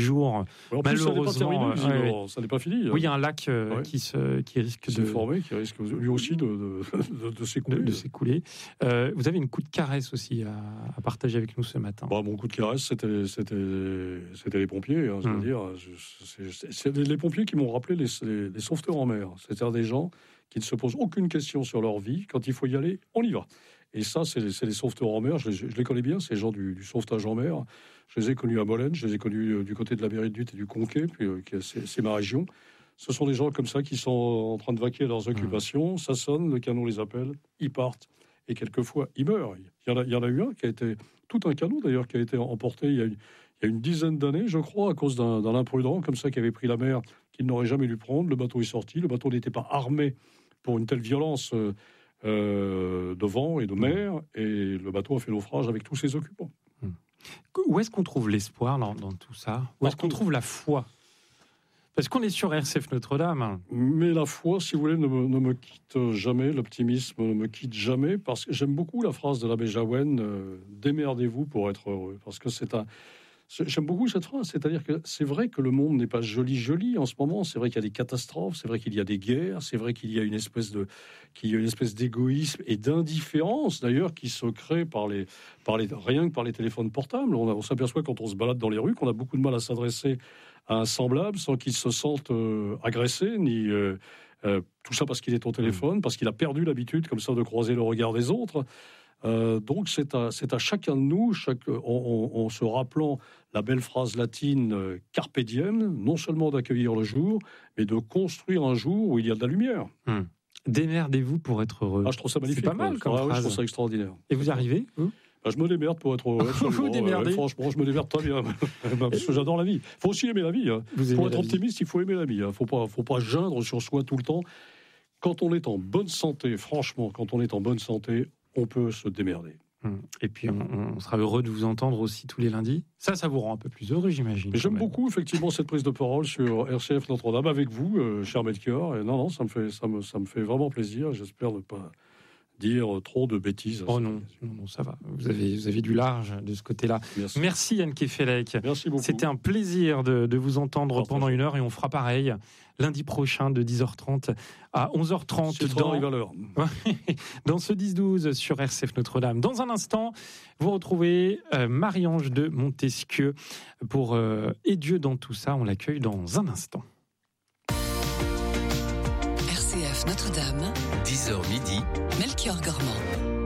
jours. En plus, malheureusement, ça n'est pas fini. Oui, il y a un lac qui risque de former, qui risque lui aussi de s'écouler. De s'écouler. Vous avez une coup de caresse aussi à partager avec nous ce matin. Mon coup de caresse, c'était les pompiers. Je veux dire, c'est les pompiers qui m'ont rappelé les sauveteurs en mer. C'est-à-dire des gens qui ne se posent aucune question sur leur vie. Quand il faut y aller, on y va. Et ça, c'est les sauveteurs en mer. Je les connais bien, ces gens du sauvetage en mer. Je les ai connus à Molène, je les ai connus du côté de la mairie de Nuit et du Conquet, puis c'est ma région. Ce sont des gens comme ça qui sont en train de vaquer à leurs occupations. Ça sonne, le canon les appelle, ils partent. Et quelquefois, ils meurent. Il y en a eu un qui a été... Tout un canot, d'ailleurs, qui a été emporté il y a une dizaine d'années, je crois, à cause d'un imprudent comme ça qui avait pris la mer, qu'il n'aurait jamais dû prendre. Le bateau est sorti. Le bateau n'était pas armé pour une telle violence de vent et de mer. Et le bateau a fait naufrage avec tous ses occupants. Où est-ce qu'on trouve l'espoir dans tout ça ? Où est-ce qu'on trouve la foi ? Parce qu'on est sur RCF Notre-Dame. Mais la foi, si vous voulez, ne me quitte jamais. L'optimisme ne me quitte jamais. Parce que j'aime beaucoup la phrase de l'abbé Jaouen, démerdez-vous pour être heureux. Parce que j'aime beaucoup cette phrase. C'est-à-dire que c'est vrai que le monde n'est pas joli en ce moment. C'est vrai qu'il y a des catastrophes. C'est vrai qu'il y a des guerres. C'est vrai qu'il y a une espèce d'égoïsme et d'indifférence, d'ailleurs, qui se crée rien que par les téléphones portables. On s'aperçoit quand on se balade dans les rues qu'on a beaucoup de mal à s'adresser à un semblable sans qu'il se sente agressé, ni tout ça parce qu'il est au téléphone, parce qu'il a perdu l'habitude comme ça de croiser le regard des autres. Donc c'est à chacun de nous, en se rappelant la belle phrase latine carpe diem, non seulement d'accueillir le jour, mais de construire un jour où il y a de la lumière. Démerdez-vous pour être heureux. Je trouve ça magnifique. C'est pas mal comme phrase. Oui, je trouve ça extraordinaire. Et vous arrivez, vous ? Je me démerde pour être heureux. Vous démerdez. Franchement, je me démerde très bien. Parce que j'adore la vie. Il faut aussi aimer la vie. Pour être optimiste, il faut aimer la vie. Il ne faut pas geindre sur soi tout le temps. Quand on est en bonne santé, franchement, on peut se démerder. Et puis, on sera heureux de vous entendre aussi tous les lundis. Ça vous rend un peu plus heureux, j'imagine. J'aime beaucoup, effectivement, cette prise de parole sur RCF Notre-Dame avec vous, cher Melchior. Et non, ça me fait vraiment plaisir. J'espère ne pas dire trop de bêtises. Oh non, ça va. Vous avez du large de ce côté-là. Merci Yann Kefelec. Merci beaucoup. C'était un plaisir de vous entendre pendant une heure et on fera pareil lundi prochain de 10h30 à 11h30 dans ce 10-12 sur RCF Notre-Dame. Dans un instant, vous retrouvez Marie-Ange de Montesquieu pour Et Dieu dans tout ça. On l'accueille dans un instant. RCF Notre-Dame, 10h midi, Melchior Gormand.